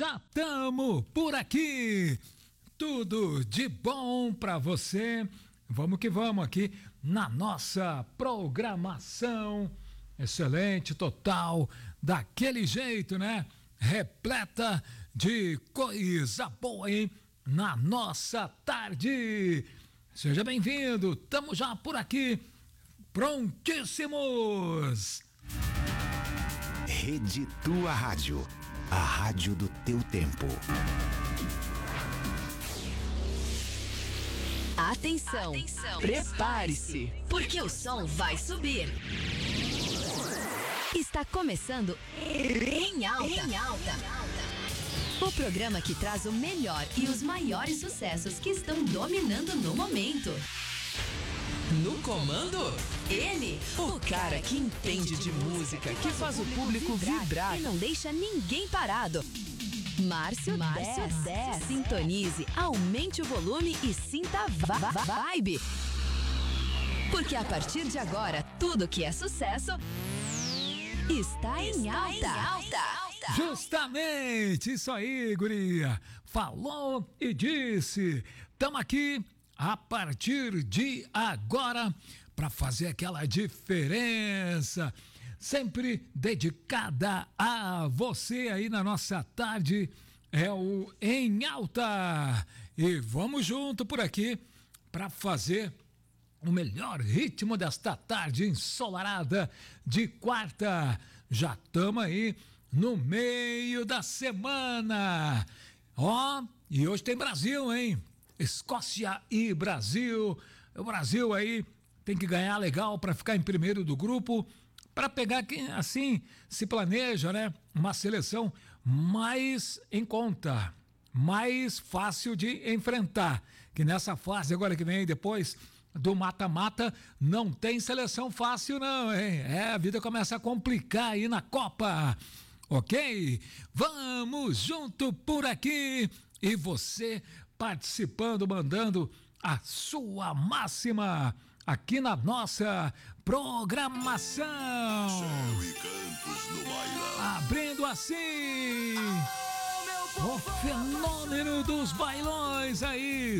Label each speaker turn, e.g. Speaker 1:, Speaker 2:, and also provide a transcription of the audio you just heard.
Speaker 1: já estamos por aqui. Tudo de bom para você. Vamos que vamos aqui na nossa programação. Excelente, total, daquele jeito, né? Repleta de coisa boa, hein? Na nossa tarde. Seja bem-vindo, estamos já por aqui, prontíssimos.
Speaker 2: Rede Tua Rádio, a rádio do teu tempo.
Speaker 3: Atenção, prepare-se, porque o som vai subir. Está começando Em Alta. O programa que traz o melhor e os maiores sucessos que estão dominando no momento.
Speaker 4: No comando,
Speaker 3: Ele,
Speaker 4: o cara que entende de música, que faz o público vibrar
Speaker 3: e não deixa ninguém parado. Márcio 10. Sintonize, aumente o volume e sinta a vibe. Porque a partir de agora, tudo que é sucesso está em alta.
Speaker 1: Justamente, isso aí, guria. Falou e disse. Estamos aqui a partir de agora para fazer aquela diferença. Sempre dedicada a você aí na nossa tarde. É o Em Alta. E vamos junto por aqui para fazer o melhor ritmo desta tarde ensolarada de quarta. Já estamos aí no meio da semana. Ó, e hoje tem Brasil, hein? Escócia e Brasil. O Brasil aí tem que ganhar legal para ficar em primeiro do grupo, para pegar quem assim se planeja, né? Uma seleção mais em conta, mais fácil de enfrentar. Que nessa fase agora que vem depois do mata-mata, não tem seleção fácil não, hein? A vida começa a complicar aí na Copa, ok? Vamos junto por aqui e você participando, mandando a sua máxima aqui na nossa programação. Abrindo assim o fenômeno dos bailões aí.